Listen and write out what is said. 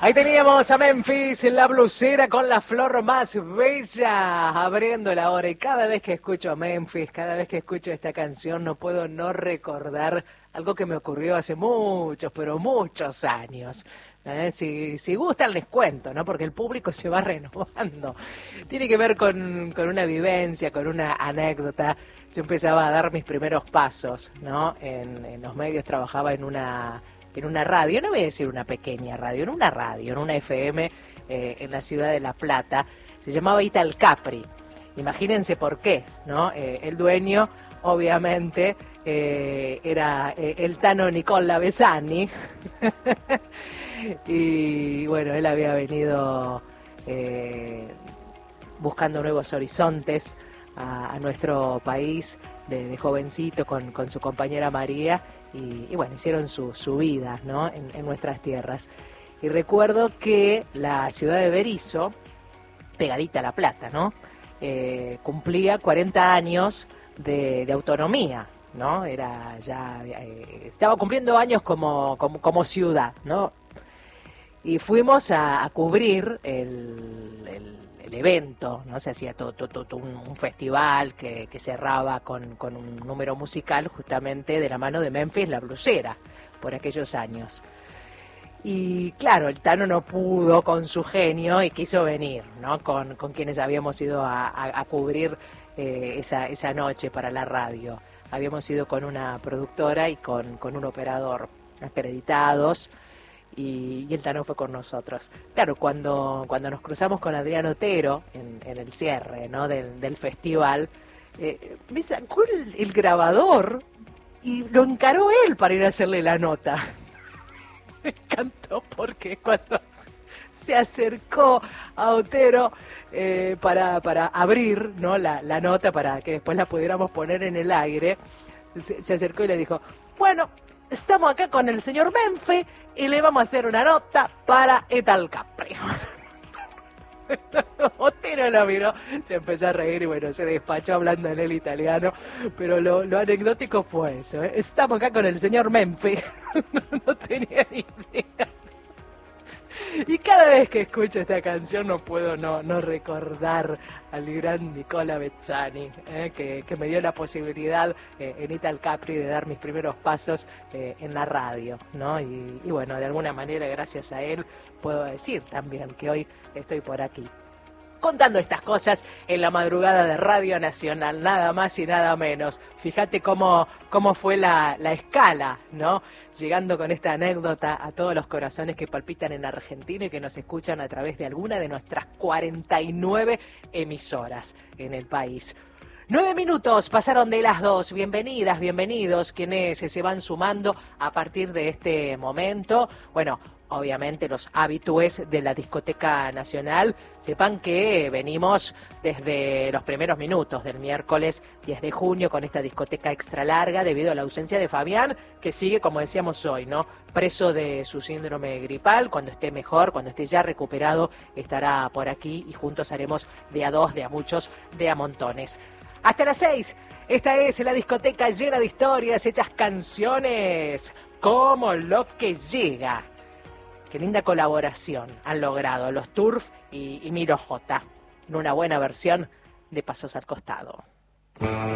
Ahí teníamos a Memphis en la blusera con la flor más bella, abriendo la hora. Y cada vez que escucho a Memphis, cada vez que escucho esta canción, no puedo no recordar algo que me ocurrió hace muchos, pero muchos años. Si gustan les cuento, ¿no? Porque el público se va renovando. Tiene que ver con una vivencia, con una anécdota. Yo empezaba a dar mis primeros pasos, ¿no? En los medios, trabajaba en una radio, no voy a decir una pequeña radio, en una FM en la ciudad de La Plata. Se llamaba Italcapri. Imagínense por qué, ¿no? El dueño, obviamente, era el Tano Nicola Besani. Y bueno, él había venido buscando nuevos horizontes a nuestro país de jovencito con su compañera María. Y bueno, hicieron su vida, ¿no? en nuestras tierras. Y recuerdo que la ciudad de Berisso, pegadita a La Plata, ¿no? Cumplía 40 años de autonomía, ¿no? Era ya estaba cumpliendo años como ciudad, ¿no? Y fuimos a cubrir el evento, ¿no? Se hacía todo un festival que cerraba con un número musical justamente de la mano de Memphis La Blusera, por aquellos años. Y claro, el Tano no pudo con su genio y quiso venir, ¿no? Con quienes habíamos ido a cubrir esa noche para la radio. Habíamos ido con una productora y con un operador acreditados. Y el Tano fue con nosotros. Claro, cuando nos cruzamos con Adrián Otero en el cierre, ¿no? del festival, me sacó el grabador y lo encaró él para ir a hacerle la nota. Me encantó porque cuando se acercó a Otero para abrir, ¿no? la nota para que después la pudiéramos poner en el aire, se acercó y le dijo, bueno, estamos acá con el señor Memphis y le vamos a hacer una nota para Italcapri. Otero lo miró, se empezó a reír y bueno, se despachó hablando en el italiano, pero lo anecdótico fue eso, ¿eh? Estamos acá con el señor Memphis. No tenía ni idea. Y cada vez que escucho esta canción no puedo no recordar al gran Nicola Bezzani, que me dio la posibilidad en Italcapri de dar mis primeros pasos en la radio, ¿no? Y bueno, de alguna manera gracias a él puedo decir también que hoy estoy por aquí contando estas cosas en la madrugada de Radio Nacional, nada más y nada menos. Fíjate cómo fue la escala, ¿no? Llegando con esta anécdota a todos los corazones que palpitan en Argentina y que nos escuchan a través de alguna de nuestras 49 emisoras en el país. 9 minutos pasaron de las 2. Bienvenidas, bienvenidos quienes se van sumando a partir de este momento. Bueno, obviamente los habitués de la Discoteca Nacional, sepan que venimos desde los primeros minutos del miércoles 10 de junio con esta discoteca extra larga debido a la ausencia de Fabián, que sigue, como decíamos hoy, ¿no? Preso de su síndrome gripal. Cuando esté mejor, cuando esté ya recuperado, estará por aquí y juntos haremos de a dos, de a muchos, de a montones. Hasta las 6, esta es la discoteca llena de historias, hechas canciones, como lo que llega. Qué linda colaboración han logrado los Turf y Miro J en una buena versión de Pasos al Costado.